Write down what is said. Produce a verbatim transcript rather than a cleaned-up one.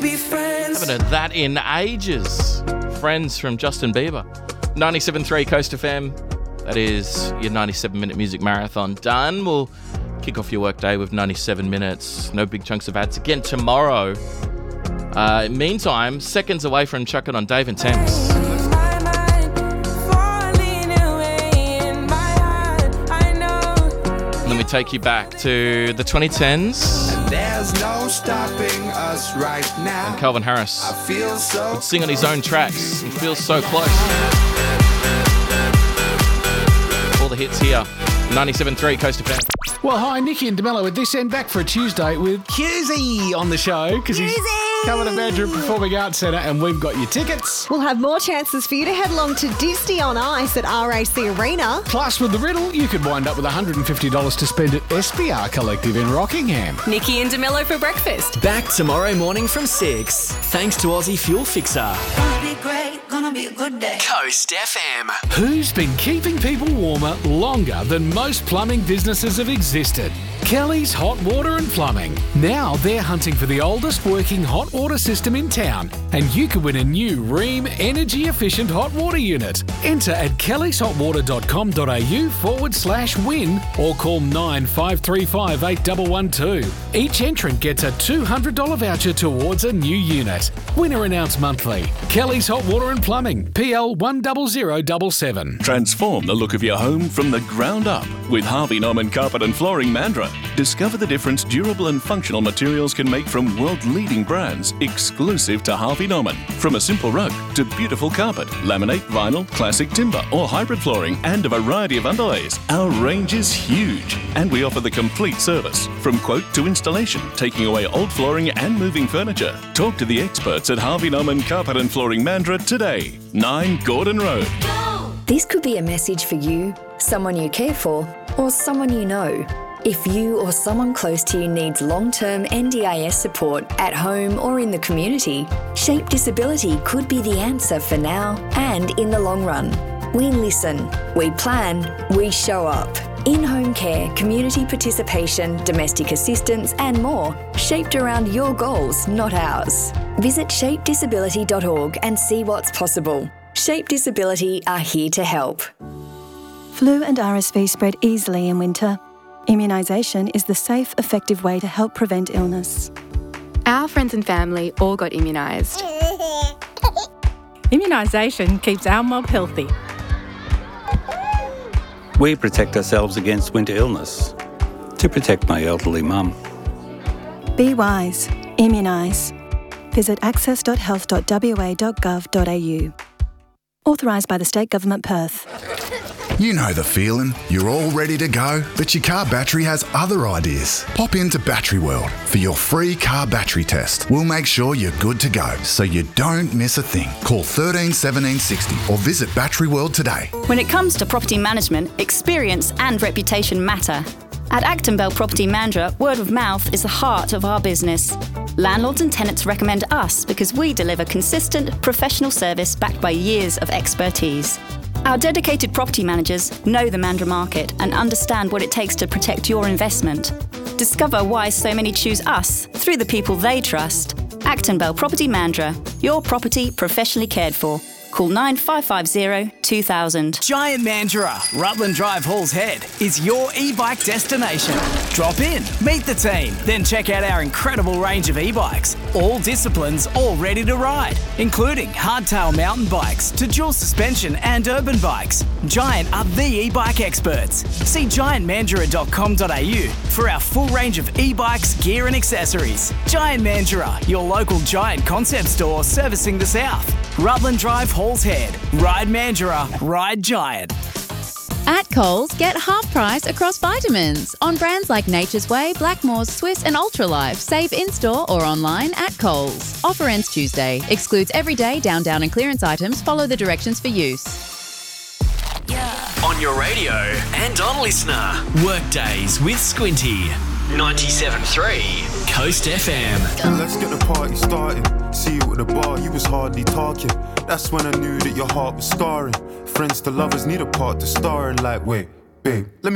be friends. Haven't heard that in ages. Friends from Justin Bieber. ninety-seven point three Coast F M. That is your ninety-seven minute music marathon done. We'll kick off your workday with ninety-seven minutes. No big chunks of ads again tomorrow. Uh, meantime, seconds away from chucking on Dave and Thames. And then we take you back to the twenty tens. And there's no stopping us right now. And Calvin Harris I feel so would sing on his own tracks and feels so close. All the hits here. ninety-seven point three Coast F M. Well, hi, Nikki and DeMello with this end back for a Tuesday with Cusey on the show because he's coming to Mandurah Performing Arts Centre and we've got your tickets. We'll have more chances for you to head along to Disney on Ice at R A C Arena. Plus, with the riddle, you could wind up with one hundred fifty dollars to spend at S B R Collective in Rockingham. Nikki and DeMello for breakfast. Back tomorrow morning from six, thanks to Aussie Fuel Fixer. Gonna be great, gonna be a good day. Coast F M. Who's been keeping people warmer longer than most plumbing businesses have existed? Kelly's Hot Water and Plumbing. Now they're hunting for the oldest working hot water system in town, and you could win a new Rheem energy-efficient hot water unit. Enter at kellys.hotwater.com.au forward slash win or call nine five three five eight one one two. Each entrant gets a two hundred dollars voucher towards a new unit. Winner announced monthly. Kelly's Hot Water and Plumbing, P L one zero zero seven seven. Transform the look of your home from the ground up with Harvey Norman Carpet and Flooring Mandurah. Discover the difference durable and functional materials can make from world-leading brands exclusive to Harvey Norman. From a simple rug to beautiful carpet, laminate, vinyl, classic timber or hybrid flooring and a variety of underlays. Our range is huge and we offer the complete service from quote to installation, taking away old flooring and moving furniture. Talk to the experts at Harvey Norman Carpet and Flooring Mandurah today. nine Gordon Road. This could be a message for you, someone you care for, or someone you know. If you or someone close to you needs long-term N D I S support at home or in the community, Shape Disability could be the answer for now and in the long run. We listen, we plan, we show up. In-home care, community participation, domestic assistance and more, shaped around your goals, not ours. Visit shape disability dot org and see what's possible. Shape Disability are here to help. Flu and R S V spread easily in winter. Immunisation is the safe, effective way to help prevent illness. Our friends and family all got immunised. Immunisation keeps our mob healthy. We protect ourselves against winter illness to protect my elderly mum. Be wise. Immunise. Visit access dot health dot w a dot gov dot a u. Authorised by the State Government, Perth. You know the feeling. You're all ready to go, but your car battery has other ideas. Pop into Battery World for your free car battery test. We'll make sure you're good to go, so you don't miss a thing. Call thirteen seventeen sixty or visit Battery World today. When it comes to property management, experience and reputation matter. At Acton Bell Property Mandurah, word of mouth is the heart of our business. Landlords and tenants recommend us because we deliver consistent, professional service backed by years of expertise. Our dedicated property managers know the Mandurah market and understand what it takes to protect your investment. Discover why so many choose us through the people they trust. Acton Bell Property Mandurah, your property professionally cared for. Call nine five five zero two thousand. Giant Mandurah, Rutland Drive, Halls Head, is your e-bike destination. Drop in, meet the team, then check out our incredible range of e-bikes. All disciplines, all ready to ride, including hardtail mountain bikes to dual suspension and urban bikes. Giant are the e-bike experts. See giant mandurah dot com dot a u for our full range of e-bikes, gear and accessories. Giant Mandurah, your local Giant concept store servicing the south. Rutland Drive, Halls Head. Ride Mandurah, ride Giant. At Coles, get half price across vitamins on brands like Nature's Way, Blackmores, Swiss and Ultralife. Save in-store or online at Coles. Offer ends Tuesday. Excludes everyday down, down and clearance items. Follow the directions for use. Yeah. On your radio and on Listener. Workdays with Squinty. ninety-seven point three Coast F M. Let's get the party started. See you at the bar, you was hardly talking. That's when I knew that your heart was scarring. Friends to lovers need a part to star in. Like, wait, babe, let me